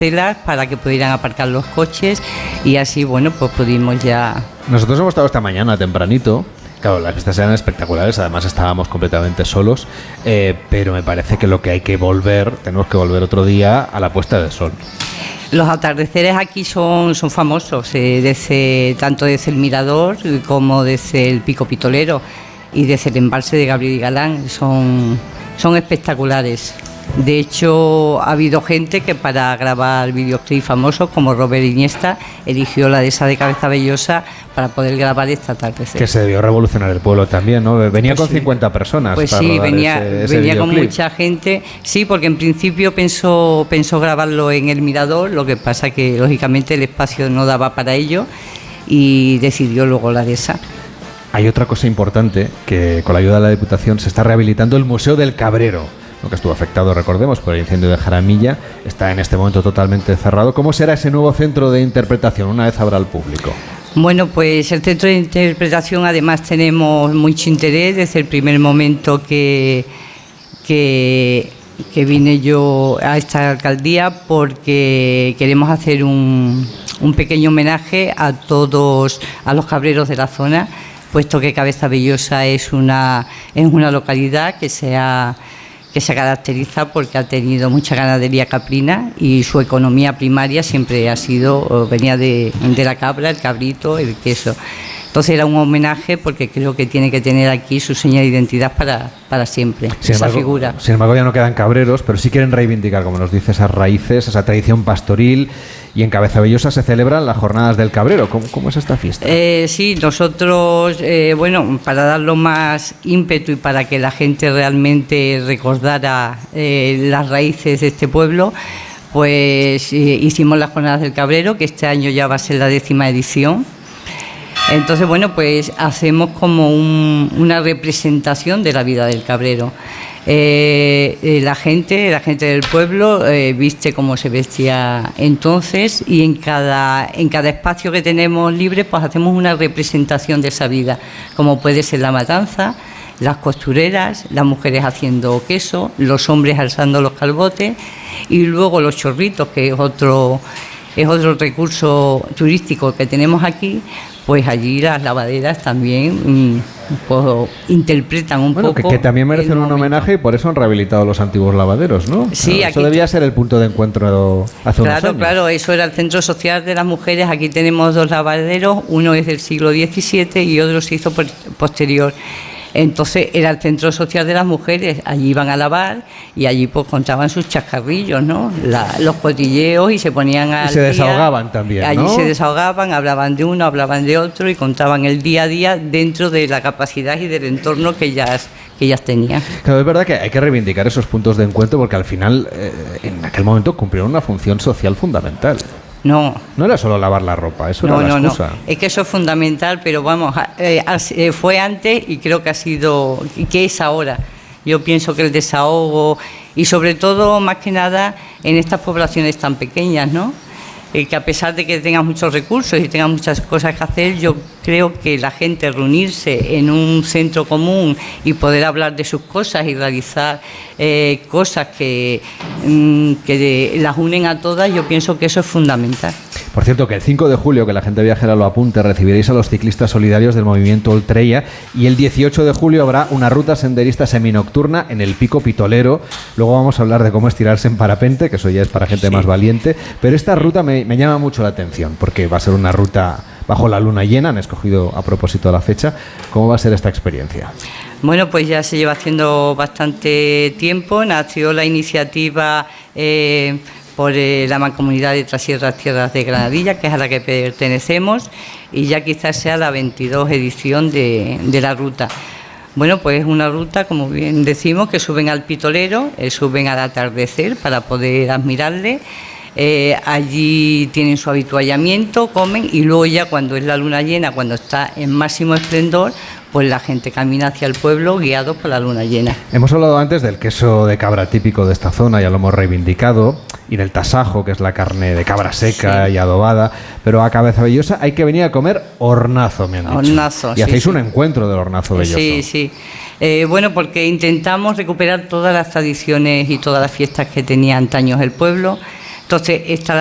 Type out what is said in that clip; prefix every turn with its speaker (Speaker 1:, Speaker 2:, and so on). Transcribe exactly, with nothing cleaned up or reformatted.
Speaker 1: para que pudieran aparcar los coches y así, bueno, pues pudimos ya...
Speaker 2: Nosotros hemos estado esta mañana tempranito. Claro, las vistas eran espectaculares, además estábamos completamente solos, eh, pero me parece que lo que hay que volver, tenemos que volver otro día a la puesta de sol.
Speaker 1: Los atardeceres aquí son, son famosos, eh, desde, tanto desde el Mirador como desde el Pico Pitolero y desde el embalse de Gabriel y Galán, son, son espectaculares. De hecho, ha habido gente que para grabar videoclips famosos, como Robert Iniesta, eligió la dehesa de Cabeza Vellosa para poder grabar esta atardecer.
Speaker 2: Que se debió revolucionar el pueblo también, ¿no? Venía
Speaker 1: pues
Speaker 2: con
Speaker 1: sí.
Speaker 2: cincuenta personas.
Speaker 1: Pues
Speaker 2: para
Speaker 1: sí, venía,
Speaker 2: ese, ese
Speaker 1: venía con
Speaker 2: videoclip.
Speaker 1: mucha gente. Sí, porque en principio pensó, pensó grabarlo en el Mirador, lo que pasa que lógicamente el espacio no daba para ello y decidió luego la dehesa.
Speaker 2: Hay otra cosa importante, que con la ayuda de la Diputación se está rehabilitando el Museo del Cabrero, lo que estuvo afectado, recordemos, por el incendio de Jaramilla. Está en este momento totalmente cerrado. ¿Cómo será ese nuevo centro de interpretación una vez abra al público?
Speaker 1: Bueno, pues el centro de interpretación además tenemos mucho interés desde el primer momento que, que, que vine yo a esta alcaldía, porque queremos hacer un, un pequeño homenaje a todos, a los cabreros de la zona, puesto que Cabeza Vellosa es una, es una localidad que se ha... que se caracteriza porque ha tenido mucha ganadería caprina y su economía primaria siempre ha sido, venía de, de la cabra, el cabrito, el queso. Entonces era un homenaje porque creo que tiene que tener aquí su seña de identidad para, para siempre,
Speaker 2: sin
Speaker 1: esa
Speaker 2: embargo,
Speaker 1: figura.
Speaker 2: Sin embargo, ya no quedan cabreros, pero sí quieren reivindicar, como nos dice, esas raíces, esa tradición pastoril. Y en Cabeza Vellosa se celebran las jornadas del cabrero. ¿Cómo, cómo es esta fiesta?
Speaker 1: Eh, sí, nosotros, eh, bueno, para darlo más ímpetu y para que la gente realmente recordara eh, las raíces de este pueblo, pues eh, hicimos las jornadas del cabrero, que este año ya va a ser la décima edición. Entonces, bueno, pues hacemos como un, una representación de la vida del cabrero. Eh, eh, la gente, la gente del pueblo eh, viste como se vestía entonces, y en cada, en cada espacio que tenemos libre, pues hacemos una representación de esa vida, como puede ser la matanza, las costureras, las mujeres haciendo queso, los hombres alzando los calbotes y luego los chorritos, que es otro, es otro recurso turístico que tenemos aquí. Pues allí las lavaderas también mmm, pues, interpretan un
Speaker 2: bueno,
Speaker 1: poco.
Speaker 2: Que, que también merecen un homenaje y por eso han rehabilitado los antiguos lavaderos, ¿no?
Speaker 1: Sí,
Speaker 2: claro,
Speaker 1: aquí
Speaker 2: eso debía ser el punto de encuentro hace
Speaker 1: claro,
Speaker 2: unos años.
Speaker 1: Claro, eso era el Centro Social de las Mujeres. Aquí tenemos dos lavaderos, uno es del siglo diecisiete y otro se hizo por, posterior. Entonces era el Centro Social de las Mujeres, allí iban a lavar y allí pues contaban sus chascarrillos, ¿no? La, los cotilleos y se ponían a...
Speaker 2: Y se desahogaban también,
Speaker 1: allí
Speaker 2: ¿no?
Speaker 1: se desahogaban, hablaban de uno, hablaban de otro y contaban el día a día dentro de la capacidad y del entorno que ellas, que ellas tenían.
Speaker 2: Claro, es verdad que hay que reivindicar esos puntos de encuentro porque al final, eh, en aquel momento cumplieron una función social fundamental.
Speaker 1: No.
Speaker 2: No era solo lavar la ropa, eso
Speaker 1: no,
Speaker 2: era la
Speaker 1: no,
Speaker 2: excusa.
Speaker 1: No, es que eso es fundamental, pero vamos, eh, eh, fue antes y creo que ha sido, que es ahora. Yo pienso que el desahogo y sobre todo, más que nada, en estas poblaciones tan pequeñas, ¿no? Eh, que a pesar de que tengan muchos recursos y tengan muchas cosas que hacer, yo creo que la gente reunirse en un centro común y poder hablar de sus cosas y realizar eh, cosas que, mm, que de, las unen a todas, yo pienso que eso es fundamental.
Speaker 2: Por cierto, que el cinco de julio, que la gente viajera lo apunte, recibiréis a los ciclistas solidarios del movimiento Ultreya, y el dieciocho de julio habrá una ruta senderista seminocturna en el Pico Pitolero. Luego vamos a hablar de cómo estirarse en parapente, que eso ya es para gente sí. más valiente, pero esta ruta me, me llama mucho la atención, porque va a ser una ruta bajo la luna llena, han escogido a propósito de la fecha. ¿Cómo va a ser esta experiencia?
Speaker 1: Bueno, pues ya se lleva haciendo bastante tiempo, nació la iniciativa... Eh, por eh, la Mancomunidad de Trasierras Tierras de Granadilla, que es a la que pertenecemos, y ya quizás sea la veintidós edición de, de la ruta. Bueno, pues es una ruta, como bien decimos, que suben al Pitolero, eh, suben al atardecer para poder admirarle. Eh, allí tienen su habituallamiento, comen y luego ya cuando es la luna llena, cuando está en máximo esplendor, pues la gente camina hacia el pueblo guiados por la luna llena.
Speaker 2: Hemos hablado antes del queso de cabra típico de esta zona, ya lo hemos reivindicado, y del tasajo, que es la carne de cabra seca sí. y adobada, pero a Cabeza Vellosa hay que venir a comer hornazo, me han dicho.
Speaker 1: Hornazo,
Speaker 2: y
Speaker 1: sí,
Speaker 2: hacéis
Speaker 1: sí.
Speaker 2: un encuentro del hornazo velloso.
Speaker 1: Sí, sí. Eh, bueno, porque intentamos recuperar todas las tradiciones y todas las fiestas que tenía antaños el pueblo. Entonces, esta